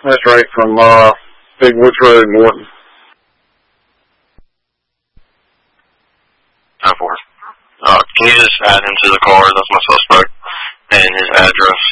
That's right, from Big Woods Road, Norton. 10-4. Can you just add him to the card? That's my suspect. And his address.